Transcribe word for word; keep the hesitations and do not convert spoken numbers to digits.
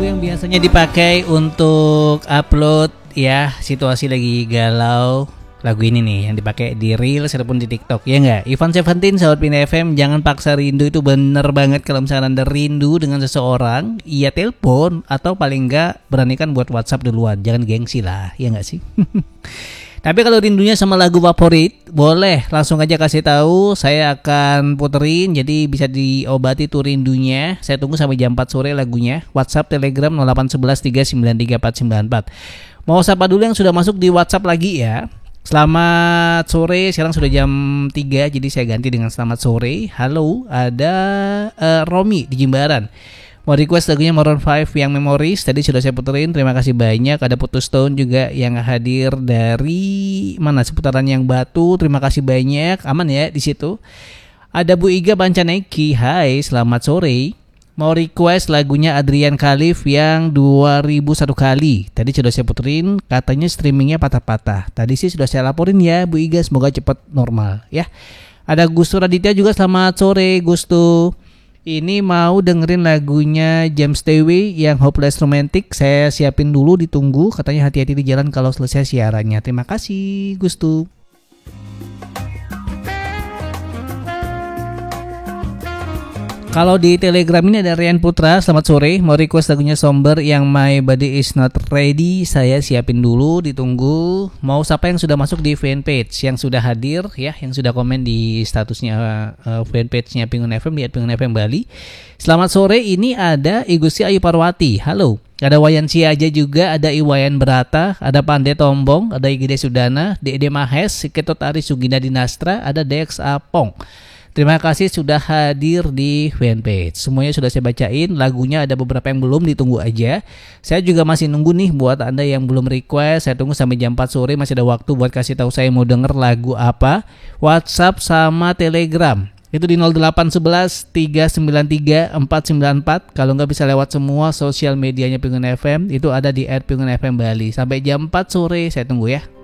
yang biasanya dipakai untuk upload ya situasi lagi galau. Lagu ini nih yang dipakai di Reels ataupun di TikTok, ya nggak? Ivan Seventeen, sahabat Pina F M, jangan paksa rindu. Itu bener banget. Kalau misalnya Anda rindu dengan seseorang, iya telepon atau paling nggak beranikan buat WhatsApp duluan. Jangan gengsi lah, ya nggak sih? Tapi kalau rindunya sama lagu favorit, boleh langsung aja kasih tahu, saya akan puterin. Jadi bisa diobati tuh rindunya. Saya tunggu sampai jam empat sore lagunya. WhatsApp, Telegram nol delapan satu satu tiga sembilan tiga empat sembilan empat. Mau sapa dulu yang sudah masuk di WhatsApp lagi ya. Selamat sore, sekarang sudah jam tiga, jadi saya ganti dengan selamat sore. Halo, ada uh, Romi di Jimbaran. Mau request lagunya Maroon five yang Memories, tadi sudah saya puterin, terima kasih banyak. Ada Putus Stone juga yang hadir dari mana, seputaran yang Batu, terima kasih banyak. Aman ya di situ. Ada Bu Iga Bancaneki, hai selamat sore. Mau request lagunya Adrian Khalif yang dua ribu satu kali. Tadi sudah saya puterin, katanya streamingnya patah-patah. Tadi sih sudah saya laporin ya Bu Iga, semoga cepat normal ya. Ada Gustu Raditya juga, selamat sore Gustu. Ini mau dengerin lagunya James Dewi yang Hopeless Romantic. Saya siapin dulu, ditunggu. Katanya hati-hati di jalan kalau selesai siarannya. Terima kasih Gustu. Kalau di Telegram ini ada Rian Putra, selamat sore. Mau request lagunya Somber yang My Body Is Not Ready. Saya siapin dulu, ditunggu. Mau siapa yang sudah masuk di fanpage, yang sudah hadir ya, yang sudah komen di statusnya uh, fanpage-nya Pingun F M, di Pingun F M Bali. Selamat sore, ini ada Igusti Ayu Parwati. Halo. Ada Wayan Siaja juga, ada Iwayan Berata, ada Pande Tombong, ada Igede Sudana, Dede Mahes, Ketot Ari Sugina Dinastra, ada Dex Apong. Terima kasih sudah hadir di fanpage. Semuanya sudah saya bacain. Lagunya ada beberapa yang belum, ditunggu aja. Saya juga masih nunggu nih buat Anda yang belum request. Saya tunggu sampai jam empat sore, masih ada waktu buat kasih tahu saya mau denger lagu apa. WhatsApp sama Telegram itu di nol delapan satu satu tiga sembilan tiga empat sembilan empat. Kalau nggak bisa lewat semua sosial medianya Pingun F M, itu ada di et pingun f m Bali. Sampai jam empat sore saya tunggu ya.